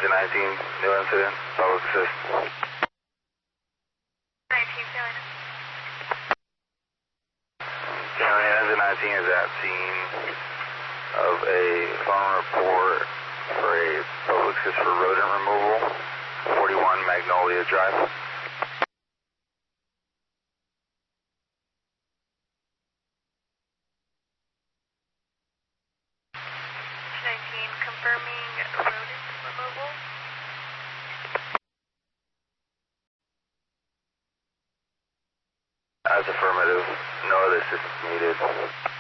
Engine 19, new incident, public assist. 19, Salina. County Engine 19 is at scene of a phone report for a public assist for rodent removal, 41 Magnolia Drive. Confirming rodent removal. As affirmative, no other assistance needed.